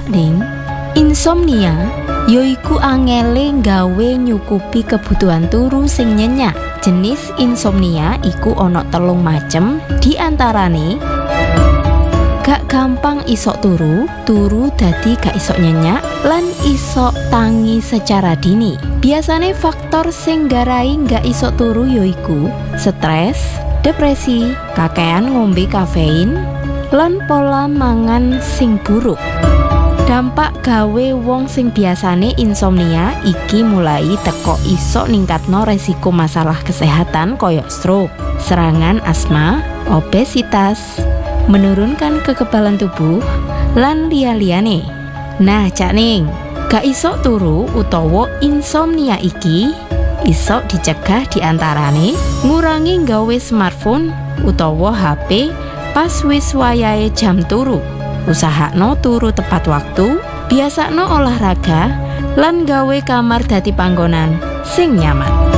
Cak Ning, insomnia yoiku angele nggawe nyukupi kebutuhan turu sing nyenyak. Jenis insomnia iku ana 3 macem, diantarane gak gampang isok turu dadi gak isok nyenyak, lan isok tangi secara dini. Biasane faktor sing nggarai gak isok turu yoiku stres, depresi, kakean ngombe kafein, lan pola mangan sing buruk. Dampak gawe wong sing biasane insomnia iki mulai teko isok ningkatno resiko masalah kesehatan koyok stroke, serangan asma, obesitas, menurunkan kekebalan tubuh, lan liya-liyane. Nah, Cak Ning, gak isok turu utawa insomnia iki isok dicegah diantarane ngurangi nggawe smartphone utawa HP pas wis wayahe jam turu. Usahakno turu tepat waktu, biasakno olahraga, lan gawe kamar dadi panggonan sing nyaman.